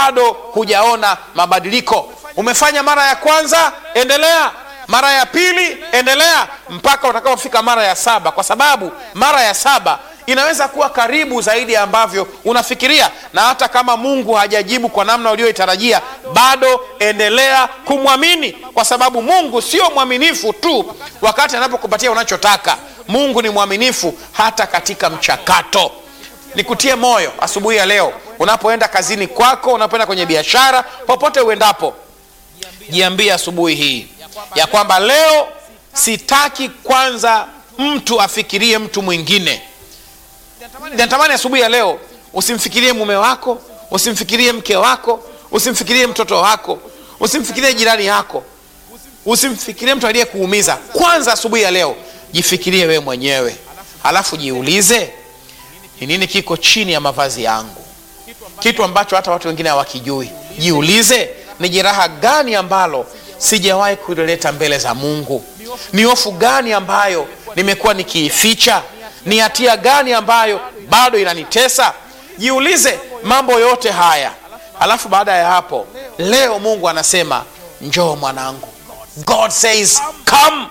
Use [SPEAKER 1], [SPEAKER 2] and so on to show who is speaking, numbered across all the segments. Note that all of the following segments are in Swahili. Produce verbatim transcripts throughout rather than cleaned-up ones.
[SPEAKER 1] bado hujaona mabadiliko. Umefanya mara ya kwanza, endelea. Mara ya pili, endelea mpaka utakapofika mara ya saba, kwa sababu mara ya saba inaweza kuwa karibu zaidi ya ambavyo unafikiria. Na hata kama Mungu hajajibu kwa namna uliyoitarajia, bado endelea kumwamini, kwa sababu Mungu sio mwaminifu tu wakati anapokupatia unachotaka. Mungu ni mwaminifu hata katika mchakato. Nikutie moyo asubuhi ya leo, unapoenda kazini kwako, unapoenda kwenye biashara, popote uendapo, jiambie asubuhi hii ya kwamba leo sitaki kwanza mtu afikirie mtu mwingine. Natamani asubuhi ya leo usimfikirie mume wako, usimfikirie mke wako, usimfikirie mtoto wako, usimfikirie jirani yako, usimfikirie mtu aliyekuumiza. Kwanza asubuhi ya leo jifikirie wewe mwenyewe, halafu jiulize, ni nini kiko chini ya mavazi yangu? Kitu ambacho hata watu wengine hawakijui. Jiulize, ni jeraha gani ambalo sijawahi kulileta mbele za Mungu? Ni hofu gani ambayo nimekuwa nikiificha? Ni hatia gani ambayo bado inanitesa? Jiulize mambo yote haya. Alafu baada ya hapo, leo Mungu anasema, njoo mwanangu. God says come.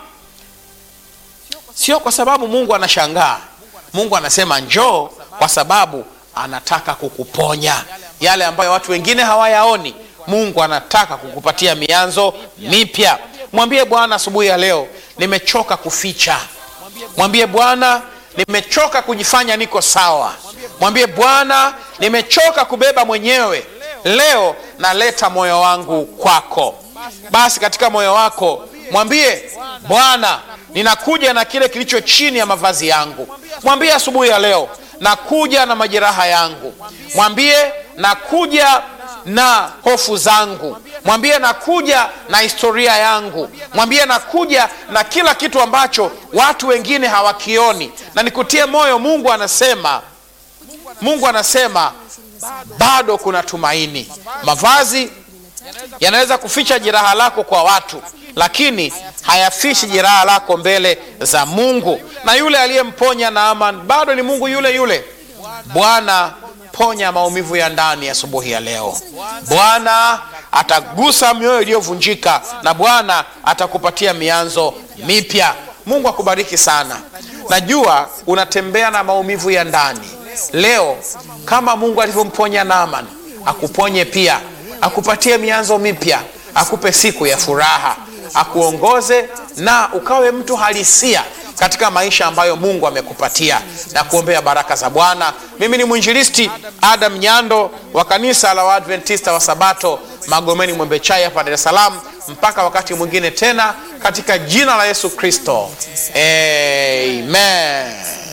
[SPEAKER 1] Sio kwa sababu Mungu anashangaa. Mungu anasema njoo kwa sababu anataka kukuponya yale ambayo watu wengine hawayaoni. Mungu anataka kukupatia mianzo mipya. Mwambie Bwana asubuhi ya leo, nimechoka kuficha. Mwambie Bwana, nimechoka kujifanya niko sawa. Mwambie Bwana, nimechoka kubeba mwenyewe. Leo naleta moyo wangu kwako. Basi katika moyo wako mwambie Bwana, ninakuja na kile kilicho chini ya mavazi yangu. Mwambie asubuhi ya leo, nakuja na majeraha yangu. Mwambie nakuja na hofu zangu. Mwambie nakuja na historia yangu. Mwambie nakuja na kila kitu ambacho watu wengine hawakioni. Na nikutie moyo, Mungu anasema, Mungu anasema bado kuna tumaini. Mavazi yanaweza kuficha jeraha lako kwa watu, lakini hayafishi jeraha lako mbele za Mungu. Na yule aliyemponya Naaman bado ni Mungu yule yule. Bwana, ponya maumivu ya ndani asubuhi ya leo. Bwana atagusa mioyo iliyovunjika, na Bwana atakupatia mianzo mipya. Mungu akubariki sana. Najua unatembea na maumivu ya ndani. Leo kama Mungu alivyomponya Naaman, akuponye pia, akupatie mianzo mipya, akupe siku ya furaha, akuongoze na ukawe mtu halisia katika maisha ambayo Mungu amekupatia, na kuombea baraka za Bwana. Mimi ni mwinjilisti Adam Nyando wa kanisa la Waadventista wa Sabato Magomeni Mwembechai hapa Dar es Salaam. Mpaka wakati mwingine tena, katika jina la Yesu Kristo. Amen.